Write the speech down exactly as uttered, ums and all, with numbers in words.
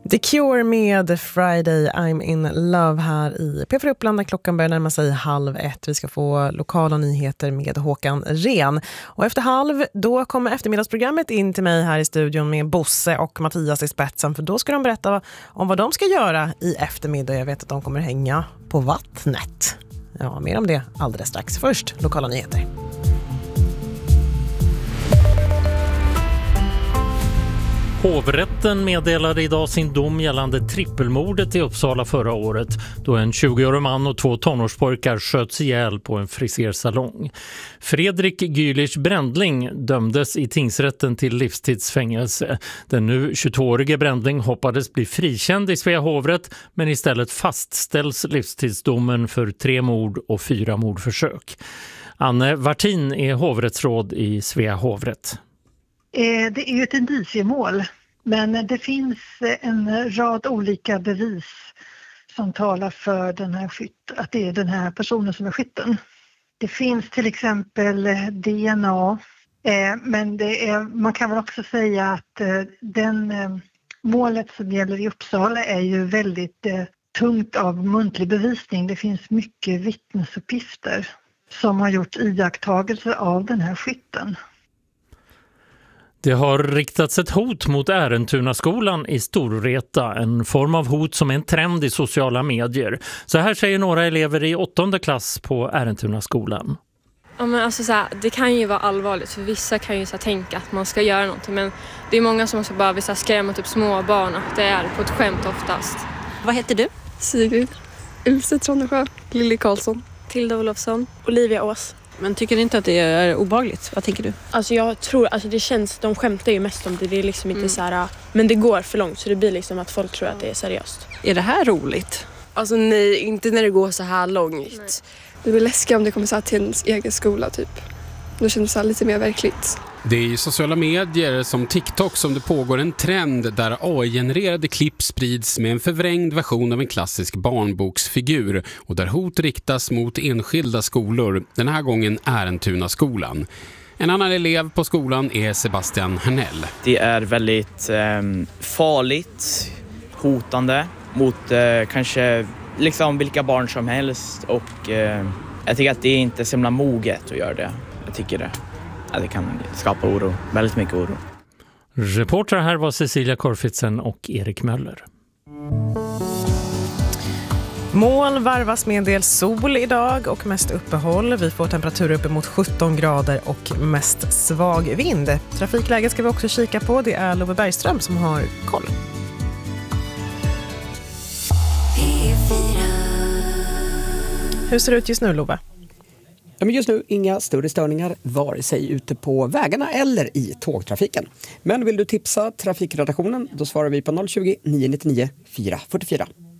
The Cure med Friday I'm in love här i P fyra Uppland där klockan börjar närma sig halv ett. Vi ska få lokala nyheter med Håkan Ren. Och efter halv då kommer eftermiddagsprogrammet in till mig här i studion med Bosse och Mattias i spetsen. För då ska de berätta om vad de ska göra i eftermiddag. Jag vet att de kommer hänga på vattnet. Ja, mer om det alldeles strax. Först lokala nyheter. Hovrätten meddelade idag sin dom gällande trippelmordet i Uppsala förra året då en tjugoårig man och två tonårspojkar sköts ihjäl på en frisersalong. Fredrik Gylich Brändling dömdes i tingsrätten till livstidsfängelse. Den nu tjugotvåårige Brändling hoppades bli frikänd i Svea hovrätt, men istället fastställs livstidsdomen för tre mord och fyra mordförsök. Anne Vartin är hovrättsråd i Svea hovrätt. Det är ju ett indiciemål, men det finns en rad olika bevis som talar för den här skytt, att det är den här personen som är skytten. Det finns till exempel D N A, men det är, man kan väl också säga att den målet som gäller i Uppsala är ju väldigt tungt av muntlig bevisning. Det finns mycket vittnesuppgifter som har gjort iakttagelser av den här skytten. Det har riktats ett hot mot Ärentunaskolan i Storvreta, en form av hot som är en trend i sociala medier. Så här säger några elever i åttonde klass på Ärentunaskolan. Ja, men alltså, så här, det kan ju vara allvarligt, för vissa kan ju så här, tänka att man ska göra någonting. Men det är många som också bara vill så här, skrämma typ små barn att det är på ett skämt oftast. Vad heter du? Sigrid. Ilse Trondesjö. Lilly Karlsson. Tilda Olofsson. Olivia Ås. Men tycker ni inte att det är obehagligt? Vad tänker du? Alltså jag tror, alltså det känns, de skämtar ju mest om det. Det är liksom inte mm. så här, men det går för långt så det blir liksom att folk tror att det är seriöst. Är det här roligt? Alltså nej, inte när det går så här långt. Nej. Det blir läskigt om det kommer så här till ens egen skola typ. Då känns det så här lite mer verkligt. Det är i sociala medier som TikTok som det pågår en trend där A I-genererade klipp sprids med en förvrängd version av en klassisk barnboksfigur och där hot riktas mot enskilda skolor, den här gången Ärentunaskolan. En annan elev på skolan är Sebastian Hernell. Det är väldigt eh, farligt, hotande mot eh, kanske liksom vilka barn som helst och eh, jag tycker att det är inte så himla moget att göra det. Jag tycker det. Ja, det kan skapa oro, väldigt mycket oro. Reporter här var Cecilia Korfitsen och Erik Möller. Moln varvas med en del sol idag och mest uppehåll. Vi får temperaturer uppemot sjutton grader och mest svag vind. Trafikläget ska vi också kika på. Det är Love Bergström som har koll. Hur ser det ut just nu, Love? Ja, men just nu inga större störningar vare sig ute på vägarna eller i tågtrafiken. Men vill du tipsa trafikredaktionen, då svarar vi på noll tjugo, nio nio nio, fyra fyra fyra.